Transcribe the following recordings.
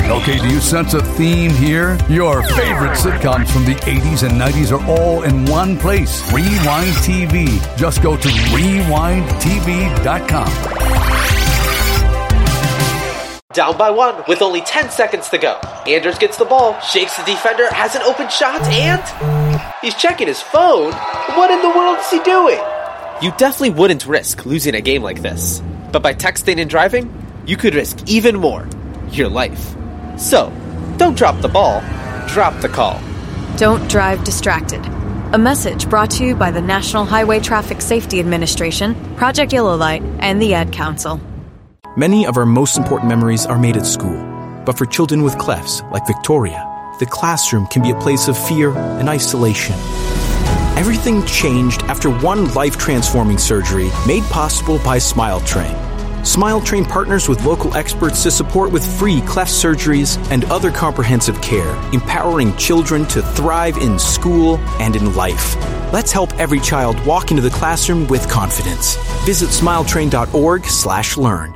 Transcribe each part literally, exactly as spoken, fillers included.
Okay, do you sense a theme here? Your favorite sitcoms from the eighties and nineties are all in one place. Rewind T V. Just go to rewind t v dot com. Down by one with only ten seconds to go. Anders gets the ball, shakes the defender, has an open shot, and he's checking his phone. What in the world is he doing? You definitely wouldn't risk losing a game like this. But by texting and driving, you could risk even more. Your life. So, don't drop the ball, drop the call. Don't drive distracted. A message brought to you by the National Highway Traffic Safety Administration, Project Yellow Light, and the Ad Council. Many of our most important memories are made at school. But for children with clefts, like Victoria, the classroom can be a place of fear and isolation. Everything changed after one life-transforming surgery made possible by Smile Train. Smile Train partners with local experts to support with free cleft surgeries and other comprehensive care, empowering children to thrive in school and in life. Let's help every child walk into the classroom with confidence. Visit smiletrain.org slash learn.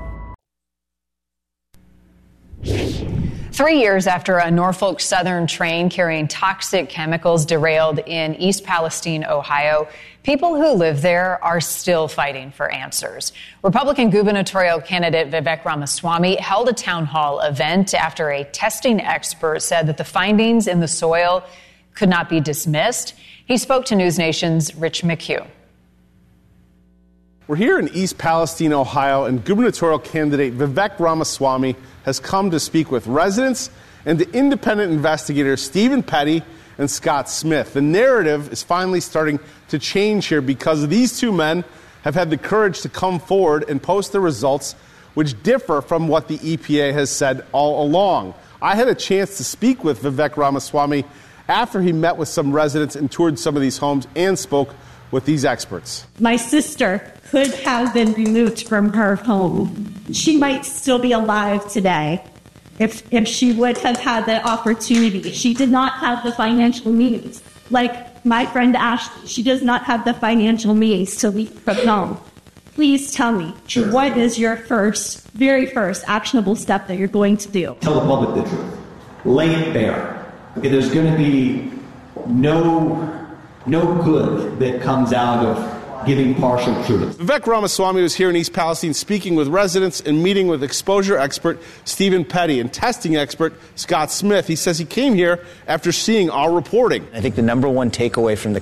Three years after a Norfolk Southern train carrying toxic chemicals derailed in East Palestine, Ohio, people who live there are still fighting for answers. Republican gubernatorial candidate Vivek Ramaswamy held a town hall event after a testing expert said that the findings in the soil could not be dismissed. He spoke to News Nation's Rich McHugh. We're here in East Palestine, Ohio, and gubernatorial candidate Vivek Ramaswamy has come to speak with residents and the independent investigators Stephen Petty and Scott Smith. The narrative is finally starting to change here because these two men have had the courage to come forward and post the results which differ from what the E P A has said all along. I had a chance to speak with Vivek Ramaswamy after he met with some residents and toured some of these homes and spoke with these experts. My sister could have been removed from her home. She might still be alive today if if she would have had the opportunity. She did not have the financial means. Like my friend Ashley, she does not have the financial means to leave from home. Please tell me, sure. What is your first, very first actionable step that you're going to do? Tell the public the truth. Lay it bare. Okay, there's going to be no... no good that comes out of giving partial truth. Vivek Ramaswamy was here in East Palestine speaking with residents and meeting with exposure expert Stephen Petty and testing expert Scott Smith. He says he came here after seeing our reporting. I think the number one takeaway from the